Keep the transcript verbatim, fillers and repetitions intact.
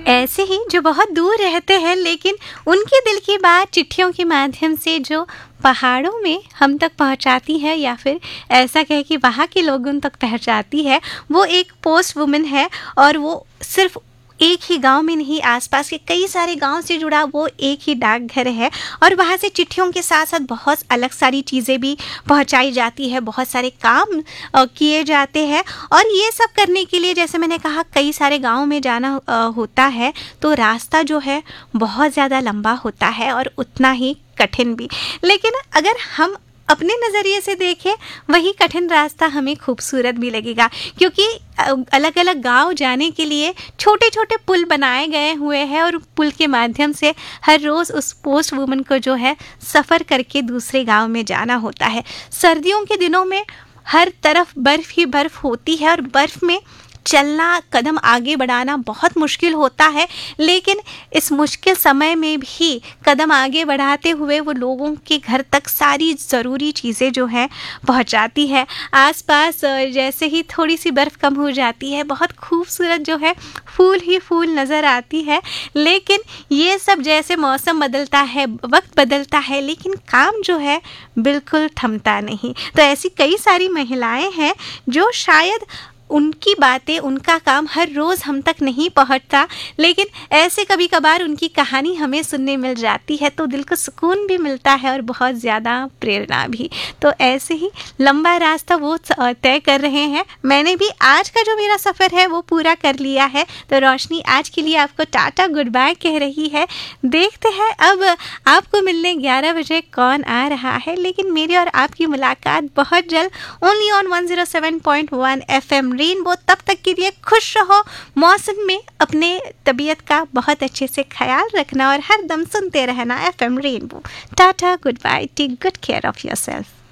ऐसे ही जो बहुत दूर रहते हैं लेकिन उनके दिल की बात चिट्ठियों के माध्यम से जो पहाड़ों में हम तक पहुंचाती है या फिर ऐसा कहे कि वहाँ के लोगों तक पहुंचाती है, वो एक पोस्ट वुमन है। और वो सिर्फ एक ही गांव में नहीं, आसपास के कई सारे गांव से जुड़ा वो एक ही डाकघर है। और वहाँ से चिट्ठियों के साथ साथ बहुत अलग सारी चीज़ें भी पहुँचाई जाती है, बहुत सारे काम अ, किए जाते हैं। और ये सब करने के लिए जैसे मैंने कहा कई सारे गाँव में जाना अ, होता है, तो रास्ता जो है बहुत ज़्यादा लंबा होता है और उतना ही कठिन भी। लेकिन अगर हम अपने नज़रिए से देखें, वही कठिन रास्ता हमें खूबसूरत भी लगेगा, क्योंकि अलग अलग गांव जाने के लिए छोटे छोटे पुल बनाए गए हुए हैं और पुल के माध्यम से हर रोज़ उस पोस्ट वुमन को जो है सफ़र करके दूसरे गांव में जाना होता है। सर्दियों के दिनों में हर तरफ बर्फ़ ही बर्फ़ होती है और बर्फ़ में चलना, कदम आगे बढ़ाना बहुत मुश्किल होता है। लेकिन इस मुश्किल समय में भी कदम आगे बढ़ाते हुए वो लोगों के घर तक सारी ज़रूरी चीज़ें जो हैं पहुंचाती है। आसपास जैसे ही थोड़ी सी बर्फ़ कम हो जाती है, बहुत खूबसूरत जो है फूल ही फूल नज़र आती है। लेकिन ये सब जैसे मौसम बदलता है, वक्त बदलता है, लेकिन काम जो है बिल्कुल थमता नहीं। तो ऐसी कई सारी महिलाएं हैं जो शायद उनकी बातें, उनका काम हर रोज़ हम तक नहीं पहुंचता, लेकिन ऐसे कभी कभार उनकी कहानी हमें सुनने मिल जाती है तो दिल को सुकून भी मिलता है और बहुत ज़्यादा प्रेरणा भी। तो ऐसे ही लंबा रास्ता वो तय कर रहे हैं। मैंने भी आज का जो मेरा सफ़र है वो पूरा कर लिया है। तो रोशनी आज के लिए आपको टाटा गुड बाय कह रही है। देखते हैं अब आपको मिलने ग्यारह बजे कौन आ रहा है, लेकिन मेरी और आपकी मुलाकात बहुत जल्द only on one zero seven point one F M rainbow. तब तक के लिए खुश रहो, मौसम में अपने तबीयत का बहुत अच्छे से ख्याल रखना और हर दम सुनते रहना F M rainbow. Tata good bye, take good care of yourself.